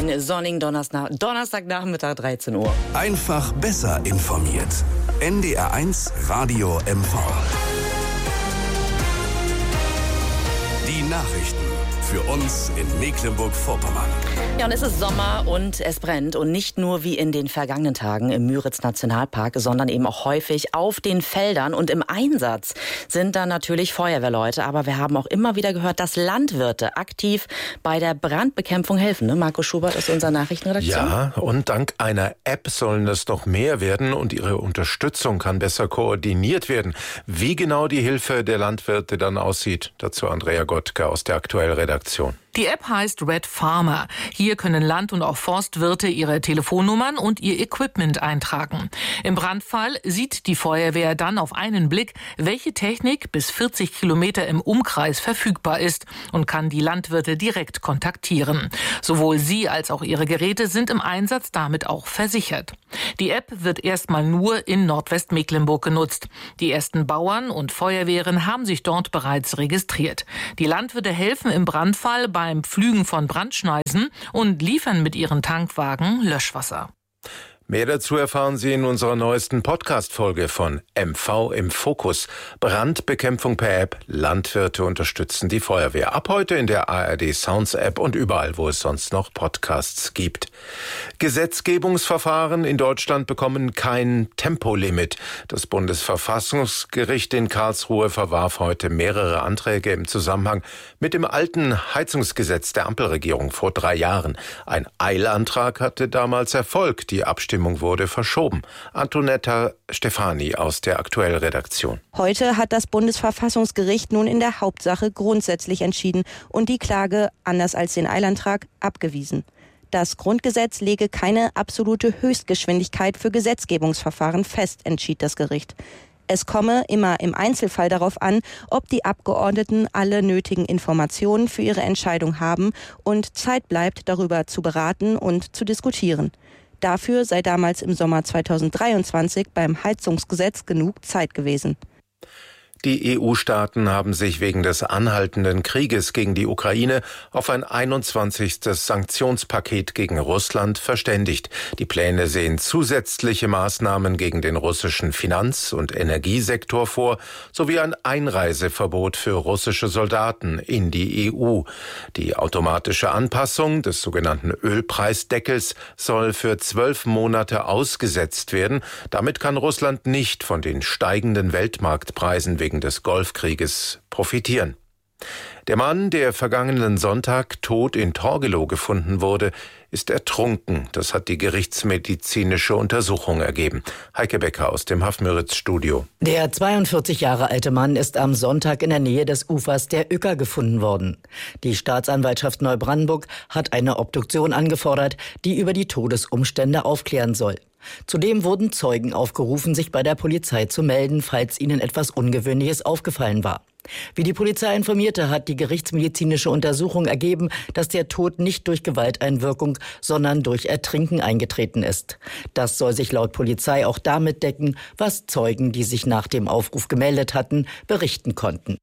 Einen sonnigen Donnerstagnachmittag, 13 Uhr. Einfach besser informiert. NDR1 Radio MV. Die Nachrichten für uns in Mecklenburg-Vorpommern. Ja, und es ist Sommer und es brennt. Und nicht nur wie in den vergangenen Tagen im Müritz-Nationalpark, sondern eben auch häufig auf den Feldern. Und im Einsatz sind da natürlich Feuerwehrleute. Aber wir haben auch immer wieder gehört, dass Landwirte aktiv bei der Brandbekämpfung helfen. Ne? Marco Schubert aus unserer Nachrichtenredaktion. Ja, und dank einer App sollen es noch mehr werden und ihre Unterstützung kann besser koordiniert werden. Wie genau die Hilfe der Landwirte dann aussieht, dazu Andrea Gottke aus der Aktuellredaktion. Die App heißt Red Farmer. Hier können Land- und auch Forstwirte ihre Telefonnummern und ihr Equipment eintragen. Im Brandfall sieht die Feuerwehr dann auf einen Blick, welche Technik bis 40 Kilometer im Umkreis verfügbar ist und kann die Landwirte direkt kontaktieren. Sowohl sie als auch ihre Geräte sind im Einsatz damit auch versichert. Die App wird erstmal nur in Nordwestmecklenburg genutzt. Die ersten Bauern und Feuerwehren haben sich dort bereits registriert. Die Landwirte helfen im Brandfall beim Pflügen von Brandschneisen und liefern mit ihren Tankwagen Löschwasser. Mehr dazu erfahren Sie in unserer neuesten Podcast-Folge von MV im Fokus. Brandbekämpfung per App. Landwirte unterstützen die Feuerwehr. Ab heute in der ARD Sounds App und überall, wo es sonst noch Podcasts gibt. Gesetzgebungsverfahren in Deutschland bekommen kein Tempolimit. Das Bundesverfassungsgericht in Karlsruhe verwarf heute mehrere Anträge im Zusammenhang mit dem alten Heizungsgesetz der Ampelregierung vor 3 Jahren. Ein Eilantrag hatte damals Erfolg. Die Abstimmung wurde verschoben. Antonetta Stefani aus der Aktuellredaktion. Heute hat das Bundesverfassungsgericht nun in der Hauptsache grundsätzlich entschieden und die Klage, anders als den Eilantrag, abgewiesen. Das Grundgesetz lege keine absolute Höchstgeschwindigkeit für Gesetzgebungsverfahren fest, entschied das Gericht. Es komme immer im Einzelfall darauf an, ob die Abgeordneten alle nötigen Informationen für ihre Entscheidung haben und Zeit bleibt, darüber zu beraten und zu diskutieren. Dafür sei damals im Sommer 2023 beim Heizungsgesetz genug Zeit gewesen. Die EU-Staaten haben sich wegen des anhaltenden Krieges gegen die Ukraine auf ein 21. Sanktionspaket gegen Russland verständigt. Die Pläne sehen zusätzliche Maßnahmen gegen den russischen Finanz- und Energiesektor vor, sowie ein Einreiseverbot für russische Soldaten in die EU. Die automatische Anpassung des sogenannten Ölpreisdeckels soll für 12 Monate ausgesetzt werden. Damit kann Russland nicht von den steigenden Weltmarktpreisen wegen des Golfkrieges profitieren. Der Mann, der vergangenen Sonntag tot in Torgelow gefunden wurde, ist ertrunken. Das hat die gerichtsmedizinische Untersuchung ergeben. Heike Becker aus dem Haff-Müritz-Studio. Der 42 Jahre alte Mann ist am Sonntag in der Nähe des Ufers der Uecker gefunden worden. Die Staatsanwaltschaft Neubrandenburg hat eine Obduktion angefordert, die über die Todesumstände aufklären soll. Zudem wurden Zeugen aufgerufen, sich bei der Polizei zu melden, falls ihnen etwas Ungewöhnliches aufgefallen war. Wie die Polizei informierte, hat die gerichtsmedizinische Untersuchung ergeben, dass der Tod nicht durch Gewalteinwirkung, sondern durch Ertrinken eingetreten ist. Das soll sich laut Polizei auch damit decken, was Zeugen, die sich nach dem Aufruf gemeldet hatten, berichten konnten.